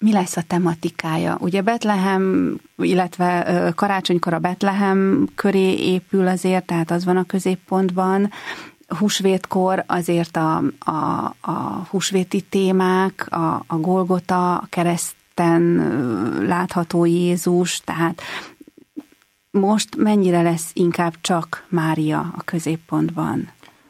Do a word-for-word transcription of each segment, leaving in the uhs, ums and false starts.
Mi lesz a tematikája? Ugye Betlehem, illetve karácsonykor a Betlehem köré épül azért, tehát az van a középpontban. Húsvétkor azért a, a, a húsvéti témák, a, a Golgota, a kereszten látható Jézus, tehát most mennyire lesz inkább csak Mária a középpontban?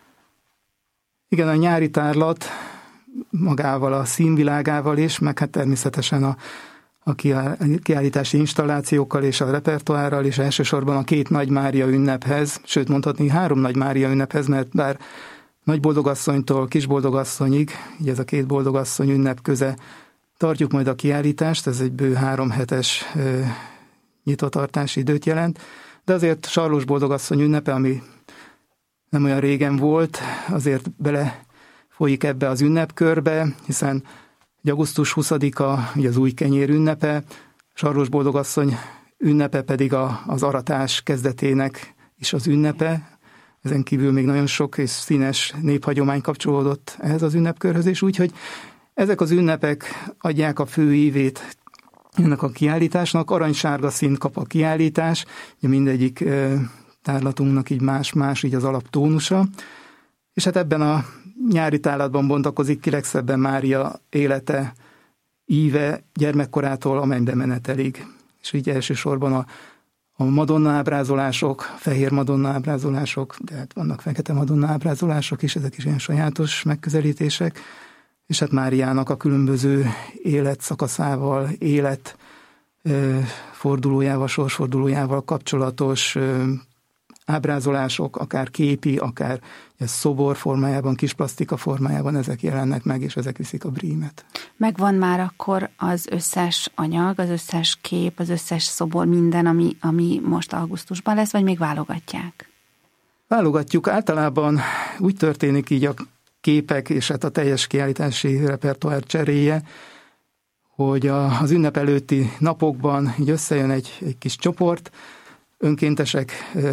Igen, a nyári tárlat magával, a színvilágával is, meg hát természetesen a, a kiállítási installációkkal és a repertoárral, és elsősorban a két Nagy Mária ünnephez, sőt mondhatni három Nagy Mária ünnephez, mert bár Nagy Boldogasszonytól Kis Boldogasszonyig, így ez a két boldogasszony ünnep köze tartjuk majd a kiállítást, ez egy bő három hetes ö, nyitvatartási időt jelent, de azért Sarlós Boldogasszony ünnepe, ami nem olyan régen volt, azért bele folyik ebbe az ünnepkörbe, hiszen augusztus huszadika ugye az új kenyér ünnepe, Sarlós Boldogasszony ünnepe pedig a, az aratás kezdetének is az ünnepe. Ezen kívül még nagyon sok és színes néphagyomány kapcsolódott ehhez az ünnepkörhöz, és úgyhogy ezek az ünnepek adják a fő ívét ennek a kiállításnak. Aranysárga színt kap a kiállítás, ugye mindegyik tárlatunknak így más-más így az alaptónusa, és hát ebben a nyári tárlatban bontakozik ki legszebben Mária élete, íve gyermekkorától a mennybe menetelig. És így elsősorban a, a Madonna ábrázolások, fehér Madonna ábrázolások, de hát vannak fekete Madonna ábrázolások is, ezek is ilyen sajátos megközelítések, és hát Máriának a különböző életszakaszával, élet ö, fordulójával, sorsfordulójával kapcsolatos ö, ábrázolások, akár képi, akár szobor formájában, kis plasztika formájában, ezek jelennek meg, és ezek viszik a brímet. Megvan már akkor az összes anyag, az összes kép, az összes szobor, minden, ami, ami most augusztusban lesz, vagy még válogatják? Válogatjuk. Általában úgy történik így a képek, és hát a teljes kiállítási repertoár cseréje, hogy a, az ünnep előtti napokban így összejön egy, egy kis csoport, önkéntesek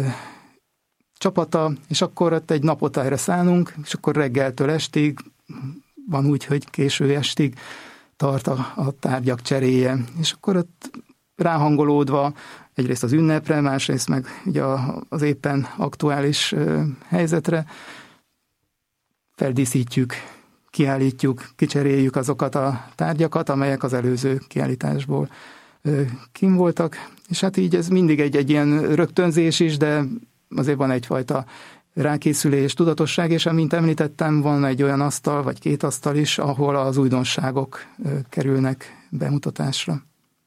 csapata, és akkor ott egy napot erre szánunk, és akkor reggeltől estig, van úgy, hogy késő estig tart a, a tárgyak cseréje. És akkor ott ráhangolódva egyrészt az ünnepre, másrészt meg ugye az éppen aktuális helyzetre feldíszítjük, kiállítjuk, kicseréljük azokat a tárgyakat, amelyek az előző kiállításból kim voltak, és hát így ez mindig egy, egy ilyen rögtönzés is, de azért van egyfajta rákészülés, tudatosság, és amint említettem, van egy olyan asztal, vagy két asztal is, ahol az újdonságok kerülnek bemutatásra.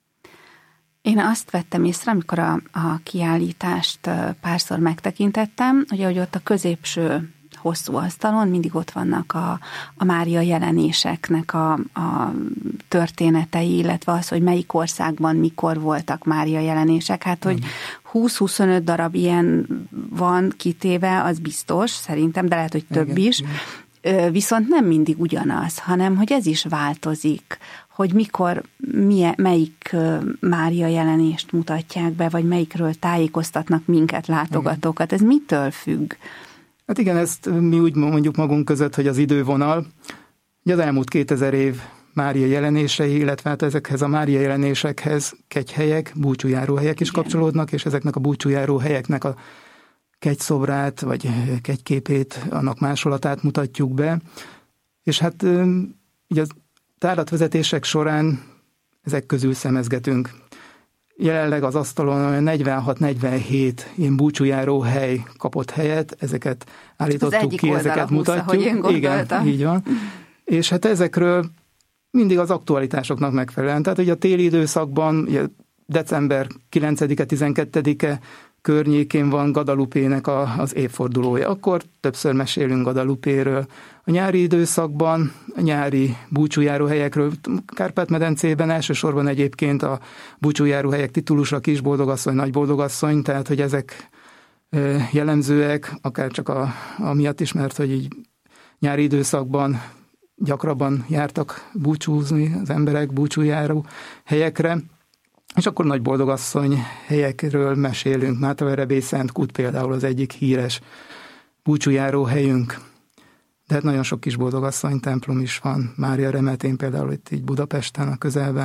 Én azt vettem észre, amikor a, a kiállítást párszor megtekintettem, hogy ahogy ott a középső hosszú asztalon mindig ott vannak a, a Mária jelenéseknek a, a történetei, illetve az, hogy melyik országban mikor voltak Mária jelenések. Hát, hogy húsz-huszonöt darab ilyen van kitéve, az biztos, szerintem, de lehet, hogy több igen, is. Igen. Viszont nem mindig ugyanaz, hanem, hogy ez is változik, hogy mikor, milyen, melyik Mária jelenést mutatják be, vagy melyikről tájékoztatnak minket, látogatókat. Ez mitől függ? Hát igen, ezt mi úgy mondjuk magunk között, hogy az idővonal. Ugye az elmúlt kétezer év Mária jelenései, illetve hát ezekhez a Mária jelenésekhez kegyhelyek, búcsújáróhelyek is igen. kapcsolódnak, és ezeknek a búcsújáróhelyeknek a kegyszobrát, vagy kegyképét, annak másolatát mutatjuk be. És hát ugye a tárlatvezetések során ezek közül szemezgetünk. Jelenleg az asztalon negyvenhat-negyvenhét ilyen búcsújáró hely kapott helyet, ezeket állítottuk ki, ezeket mutatjuk. Igen, így van. És hát ezekről mindig az aktualitásoknak megfelelően. Tehát ugye a téli időszakban, ugye december kilencedike-tizenkettedike környékén van Guadalupének a, az évfordulója. Akkor többször mesélünk Guadalupéről. A nyári időszakban, a nyári búcsújáróhelyekről, Kárpát-medencében elsősorban egyébként a búcsújáróhelyek titulusa Kis Boldogasszony, Nagy Boldogasszony, tehát hogy ezek jellemzőek, akár csak a, amiatt is, mert hogy így nyári időszakban gyakrabban jártak búcsúzni az emberek búcsújáró helyekre, és akkor Nagy Boldogasszony helyekről mesélünk. Mátraverebély-Szent Kút például az egyik híres búcsújáró helyünk. De hát nagyon sok Kis Boldogasszony templom is van. Mária Remetén például itt így Budapesten a közelben.